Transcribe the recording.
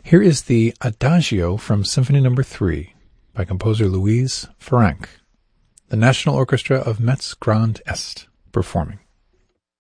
Here is the Adagio from Symphony No. 3 by composer Louise Franck, the National Orchestra of Metz Grand Est performing.